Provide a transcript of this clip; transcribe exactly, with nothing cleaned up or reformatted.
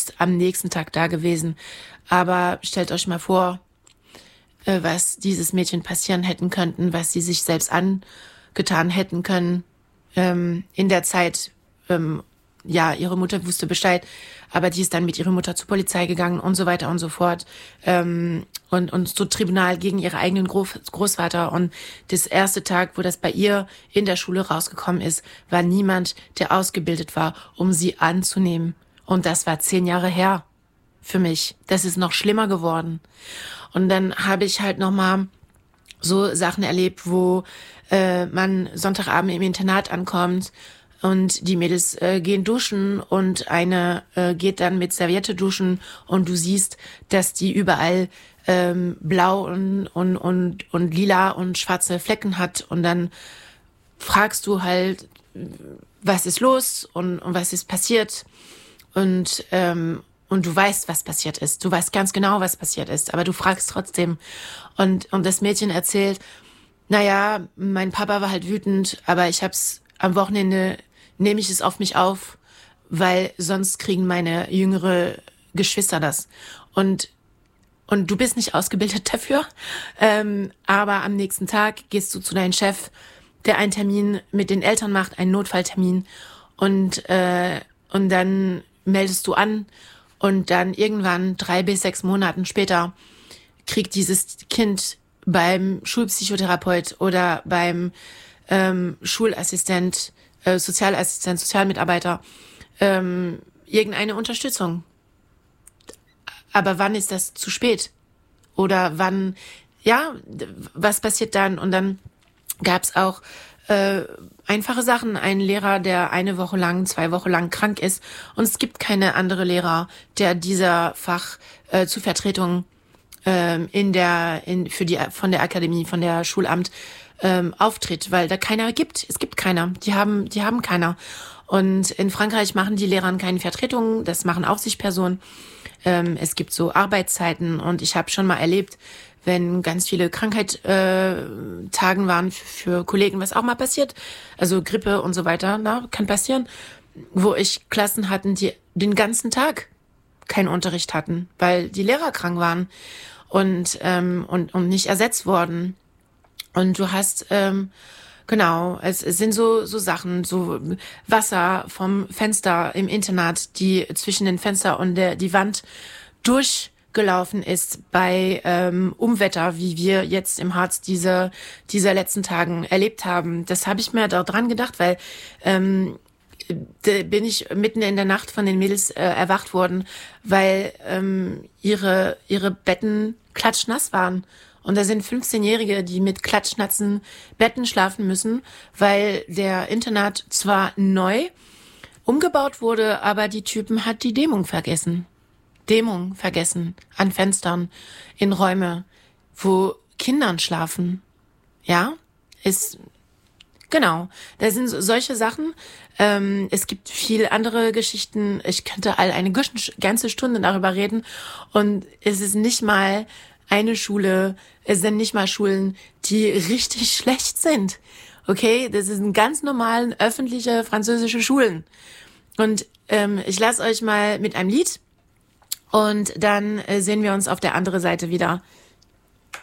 selbst am nächsten Tag da gewesen. Aber stellt euch mal vor, äh, was dieses Mädchen passieren hätten könnten, was sie sich selbst angetan hätten können ähm, in der Zeit. Ähm, ja, ihre Mutter wusste Bescheid, aber die ist dann mit ihrer Mutter zur Polizei gegangen und so weiter und so fort. Ähm, und, und zu Tribunal gegen ihre eigenen Groß- Großvater. Und das erste Tag, wo das bei ihr in der Schule rausgekommen ist, war niemand, der ausgebildet war, um sie anzunehmen. Und das war zehn Jahre her für mich. Das ist noch schlimmer geworden. Und dann habe ich halt nochmal so Sachen erlebt, wo äh, man Sonntagabend im Internat ankommt und die Mädels äh, gehen duschen und eine äh, geht dann mit Serviette duschen und du siehst, dass die überall ähm, blau und, und, und, und lila und schwarze Flecken hat. Und dann fragst du halt, was ist los und, und was ist passiert? Und, ähm, und du weißt, was passiert ist. Du weißt ganz genau, was passiert ist, aber du fragst trotzdem. Und, und das Mädchen erzählt, naja, mein Papa war halt wütend, aber ich hab's am Wochenende, nehme ich es auf mich auf, weil sonst kriegen meine jüngere Geschwister das. Und und du bist nicht ausgebildet dafür, ähm, aber am nächsten Tag gehst du zu deinem Chef, der einen Termin mit den Eltern macht, einen Notfalltermin, und äh, und dann meldest du an und dann irgendwann drei bis sechs Monaten später kriegt dieses Kind beim Schulpsychotherapeut oder beim ähm, Schulassistent, äh, Sozialassistent, Sozialmitarbeiter ähm, irgendeine Unterstützung. Aber wann ist das zu spät? Oder wann, ja, was passiert dann? Und dann gab's auch äh, einfache Sachen. Ein Lehrer, der eine Woche lang, zwei Wochen lang krank ist. Und es gibt keine andere Lehrer, der dieser Fach äh, zur Vertretung ähm, in der, in, für die, von der Akademie, von der Schulamt ähm, auftritt, weil da keiner gibt. Es gibt keiner. Die haben, die haben keiner. Und in Frankreich machen die Lehrer keine Vertretungen. Das machen Aufsichtspersonen. Ähm, es gibt so Arbeitszeiten und ich habe schon mal erlebt, wenn ganz viele Krankheitstagen äh, Tagen waren für, für Kollegen, was auch mal passiert, also Grippe und so weiter, na, kann passieren, wo ich Klassen hatten, die den ganzen Tag keinen Unterricht hatten, weil die Lehrer krank waren und ähm, und und nicht ersetzt worden. Und du hast ähm, Genau, es, es sind so so Sachen, so Wasser vom Fenster im Internat, die zwischen den Fenster und der die Wand durchgelaufen ist bei ähm, Unwetter, wie wir jetzt im Harz diese diese letzten Tagen erlebt haben. Das habe ich mir da dran gedacht, weil ähm, da bin ich mitten in der Nacht von den Mädels äh, erwacht worden, weil ähm, ihre ihre Betten klatschnass waren. Und da sind fünfzehnjährige, die mit klatschnassen Betten schlafen müssen, weil der Internat zwar neu umgebaut wurde, aber die Typen hat die Dämmung vergessen. Dämmung vergessen an Fenstern, in Räume, wo Kindern schlafen. Ja, ist, genau. Da sind so- solche Sachen. Ähm, es gibt viel andere Geschichten. Ich könnte all eine gus- ganze Stunde darüber reden. Und es ist nicht mal eine Schule, es sind nicht mal Schulen, die richtig schlecht sind. Okay, das sind ganz normalen öffentliche französische Schulen. Und ähm, ich lasse euch mal mit einem Lied und dann äh, sehen wir uns auf der anderen Seite wieder.